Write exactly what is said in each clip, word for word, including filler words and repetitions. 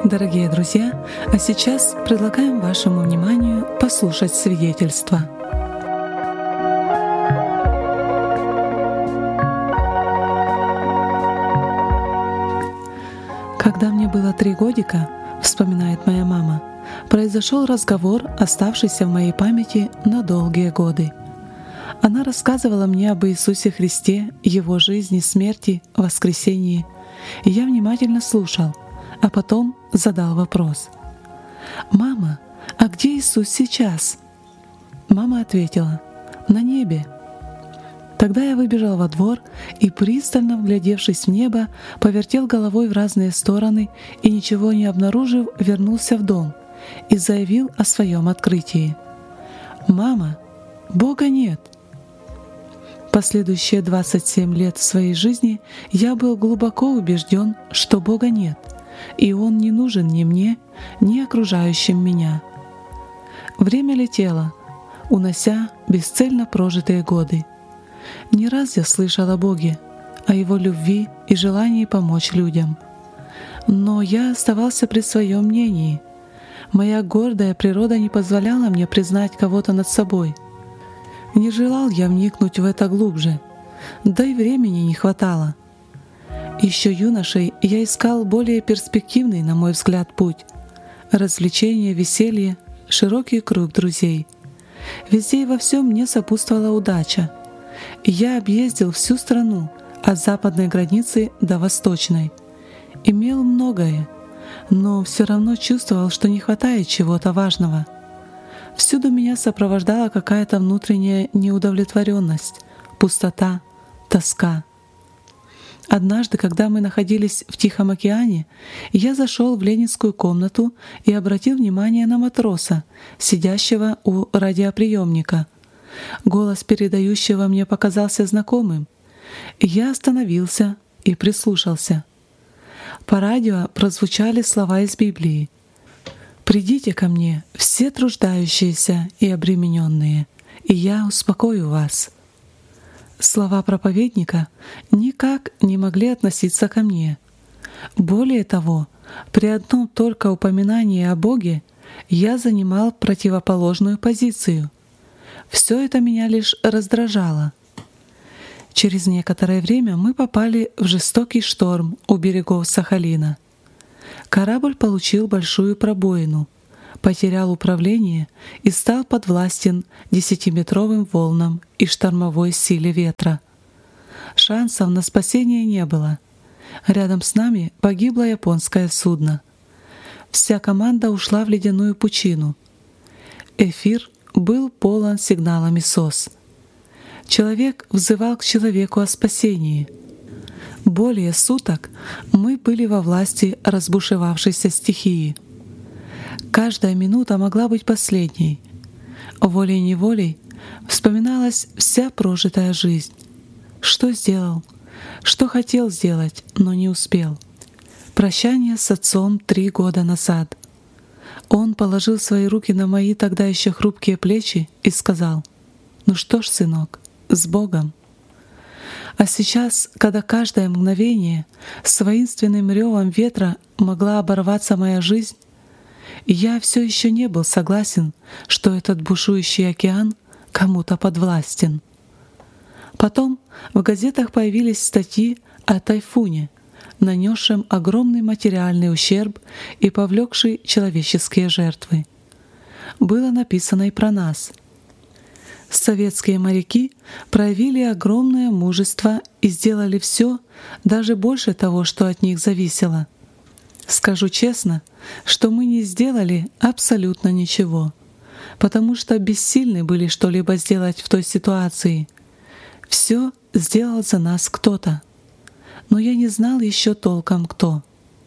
Дорогие друзья, а сейчас предлагаем вашему вниманию послушать свидетельство. Когда мне было три годика, вспоминает моя мама, произошел разговор, оставшийся в моей памяти на долгие годы. Она рассказывала мне об Иисусе Христе, Его жизни, смерти, воскресении. И я внимательно слушал, а потом задал вопрос: «Мама, а где Иисус сейчас?» Мама ответила: «На небе». Тогда я выбежал во двор и, пристально вглядевшись в небо, повертел головой в разные стороны и, ничего не обнаружив, вернулся в дом и заявил о своем открытии: «Мама, Бога нет». Последующие двадцать семь лет своей жизни я был глубоко убежден, что Бога нет, и Он не нужен ни мне, ни окружающим меня. Время летело, унося бесцельно прожитые годы. Не раз я слышал о Боге, о Его любви и желании помочь людям. Но я оставался при своем мнении. Моя гордая природа не позволяла мне признать кого-то над собой. Не желал я вникнуть в это глубже, да и времени не хватало. Еще юношей я искал более перспективный, на мой взгляд, путь — развлечения, веселье, широкий круг друзей. Везде и во всем мне сопутствовала удача. Я объездил всю страну, от западной границы до восточной. Имел многое, но все равно чувствовал, что не хватает чего-то важного. Всюду меня сопровождала какая-то внутренняя неудовлетворенность, пустота, тоска. Однажды, когда мы находились в Тихом океане, я зашел в ленинскую комнату и обратил внимание на матроса, сидящего у радиоприемника. Голос передающего мне показался знакомым. Я остановился и прислушался. По радио прозвучали слова из Библии: «Придите ко мне, все труждающиеся и обремененные, и я успокою вас». Слова проповедника никак не могли относиться ко мне. Более того, при одном только упоминании о Боге я занимал противоположную позицию. Все это меня лишь раздражало. Через некоторое время мы попали в жестокий шторм у берегов Сахалина. Корабль получил большую пробоину, потерял управление и стал подвластен десятиметровым волнам и штормовой силе ветра. Шансов на спасение не было. Рядом с нами погибло японское судно. Вся команда ушла в ледяную пучину. Эфир был полон сигналами СОС. Человек взывал к человеку о спасении. Более суток мы были во власти разбушевавшейся стихии. Каждая минута могла быть последней. Волей-неволей вспоминалась вся прожитая жизнь. Что сделал, что хотел сделать, но не успел. Прощание с отцом три года назад. Он положил свои руки на мои тогда еще хрупкие плечи и сказал: «Ну что ж, сынок, с Богом». А сейчас, когда каждое мгновение с воинственным ревом ветра могла оборваться моя жизнь, я все еще не был согласен, что этот бушующий океан кому-то подвластен. Потом в газетах появились статьи о тайфуне, нанесшем огромный материальный ущерб и повлекший человеческие жертвы. Было написано и про нас. Советские моряки проявили огромное мужество и сделали все, даже больше того, что от них зависело. Скажу честно, что мы не сделали абсолютно ничего, потому что бессильны были что-либо сделать в той ситуации. Все сделал за нас кто-то, но я не знал еще толком кто.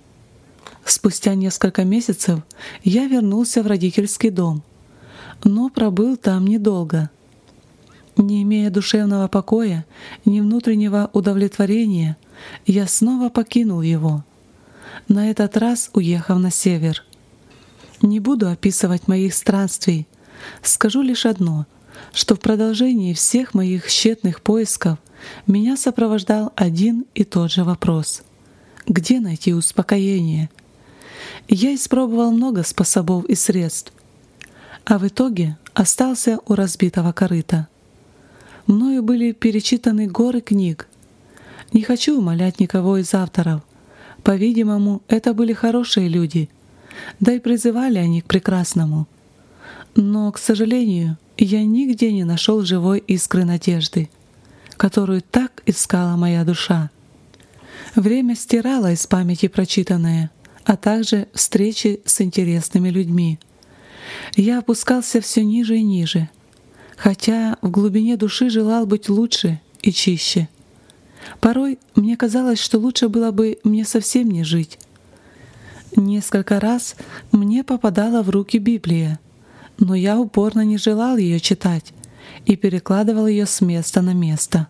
Спустя несколько месяцев я вернулся в родительский дом, но пробыл там недолго. Не имея душевного покоя, ни внутреннего удовлетворения, я снова покинул его, на этот раз уехав на север. Не буду описывать моих странствий, скажу лишь одно, что в продолжении всех моих тщетных поисков меня сопровождал один и тот же вопрос: где найти успокоение? Я испробовал много способов и средств, а в итоге остался у разбитого корыта. Мною были перечитаны горы книг. Не хочу умолять никого из авторов. По-видимому, это были хорошие люди, да и призывали они к прекрасному. Но, к сожалению, я нигде не нашел живой искры надежды, которую так искала моя душа. Время стирало из памяти прочитанное, а также встречи с интересными людьми. Я опускался все ниже и ниже, хотя в глубине души желал быть лучше и чище. Порой мне казалось, что лучше было бы мне совсем не жить. Несколько раз мне попадала в руки Библия, но я упорно не желал ее читать и перекладывал ее с места на место.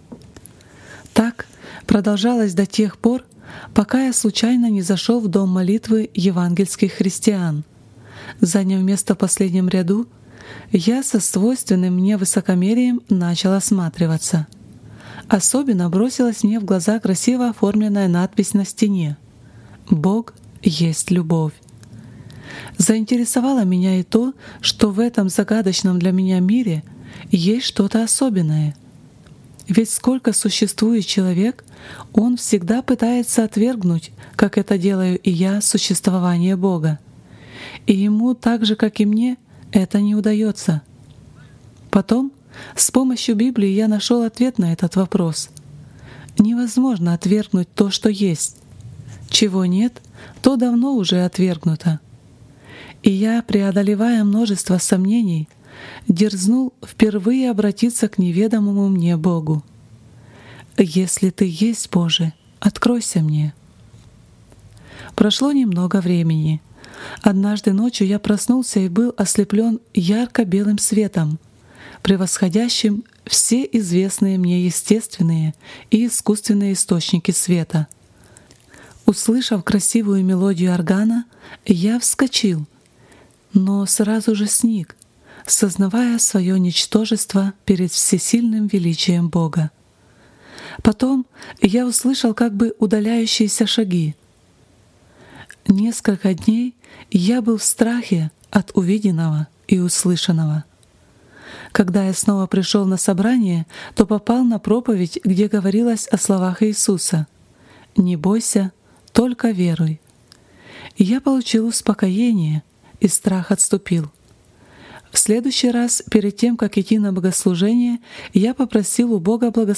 Так продолжалось до тех пор, пока я случайно не зашел в дом молитвы евангельских христиан. Заняв место в последнем ряду, я со свойственным мне высокомерием начал осматриваться. Особенно бросилась мне в глаза красиво оформленная надпись на стене: «Бог есть любовь». Заинтересовало меня и то, что в этом загадочном для меня мире есть что-то особенное. Ведь сколько существует человек, он всегда пытается отвергнуть, как это делаю и я, существование Бога. И ему, так же, как и мне, это не удается. Потом, с помощью Библии я нашел ответ на этот вопрос. Невозможно отвергнуть то, что есть. Чего нет, то давно уже отвергнуто. И я, преодолевая множество сомнений, дерзнул впервые обратиться к неведомому мне Богу. «Если Ты есть, Боже, откройся мне». Прошло немного времени. Однажды ночью я проснулся и был ослеплен ярко-белым светом, превосходящим все известные мне естественные и искусственные источники света. Услышав красивую мелодию органа, я вскочил, но сразу же сник, сознавая свое ничтожество перед всесильным величием Бога. Потом я услышал как бы удаляющиеся шаги. Несколько дней я был в страхе от увиденного и услышанного. Когда я снова пришел на собрание, то попал на проповедь, где говорилось о словах Иисуса: «Не бойся, только веруй». И я получил успокоение, и страх отступил. В следующий раз, перед тем, как идти на богослужение, я попросил у Бога благословения